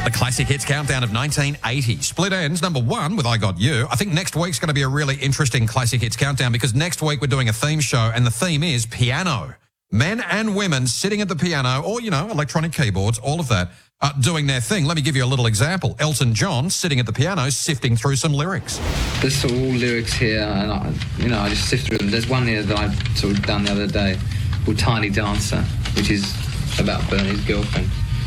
The Classic Hits Countdown of 1980. Split ends, number 1 with I Got You. I think next week's going to be a really interesting Classic Hits Countdown because next week we're doing a theme show and the theme is piano. Men and women sitting at the piano or, electronic keyboards, all of that, doing their thing. Let me give you a little example. Elton John sitting at the piano sifting through some lyrics. There's sort of all lyrics here and, I just sift through them. There's one here that I sort of done the other day called Tiny Dancer, which is about Bernie's girlfriend.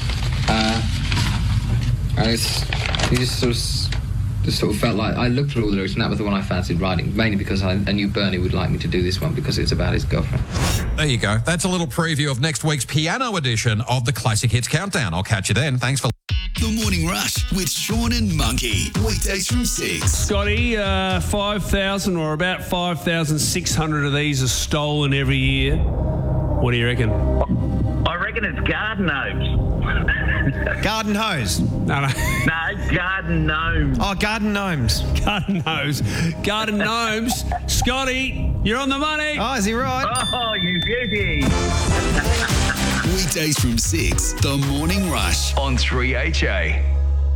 You just sort of felt like I looked through all the lyrics and that was the one I fancied writing, mainly because I knew Bernie would like me to do this one because it's about his girlfriend. There you go. That's a little preview of next week's piano edition of the Classic Hits Countdown. I'll catch you then. Thanks for... The Morning Rush with Sean and Monkey. Weekdays from 6. Scotty, 5,000 or about 5,600 of these are stolen every year. What do you reckon? I reckon it's garden gnomes. Garden hose. No. No, garden gnomes. Oh, garden gnomes. Garden gnomes. Garden gnomes. Scotty, you're on the money. Oh, is he right? Oh, you beauty. Weekdays from 6. The Morning Rush on 3HA.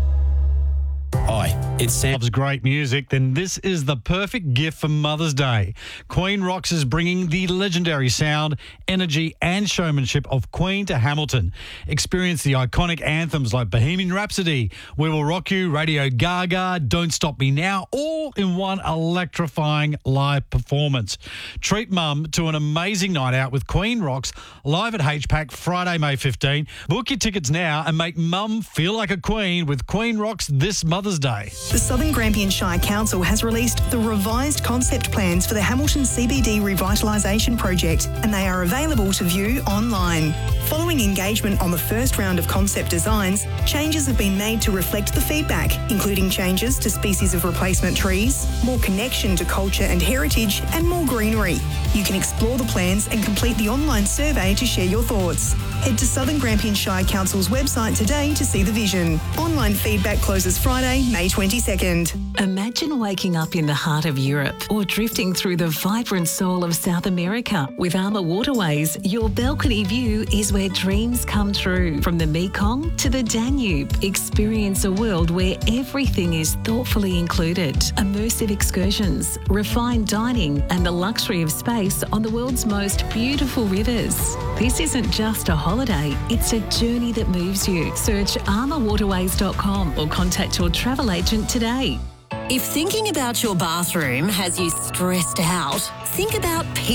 Hi, it's Sam. Loves great music, then this is the perfect gift for Mother's Day. Queen Rocks is bringing the legendary sound, energy and showmanship of Queen to Hamilton. Experience the iconic anthems like Bohemian Rhapsody, We Will Rock You, Radio Gaga, Don't Stop Me Now, all in one electrifying live performance. Treat Mum to an amazing night out with Queen Rocks live at HPAC Friday, May 15. Book your tickets now and make Mum feel like a queen with Queen Rocks this Mother's Day. The Southern Grampian Shire Council has released the revised concept plans for the Hamilton CBD Revitalisation Project, and they are available to view online. Following engagement on the first round of concept designs, changes have been made to reflect the feedback, including changes to species of replacement trees, more connection to culture and heritage, and more greenery. You can explore the plans and complete the online survey to share your thoughts. Head to Southern Grampian Shire Council's website today to see the vision. Online feedback closes Friday, May 22nd. Imagine waking up in the heart of Europe or drifting through the vibrant soul of South America. With Armour Waterways, your balcony view is where dreams come true. From the Mekong to the Danube, experience a world where everything is thoughtfully included. Immersive excursions, refined dining, and the luxury of space on the world's most beautiful rivers. This isn't just a holiday, it's a journey that moves you. Search armourwaterways.com or contact your travel agent today. If thinking about your bathroom has you stressed out, think about